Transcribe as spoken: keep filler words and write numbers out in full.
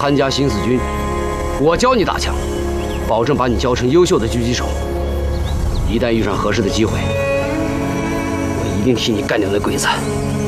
参加新四军，我教你打枪，保证把你教成优秀的狙击手。一旦遇上合适的机会，我一定替你干掉那鬼子。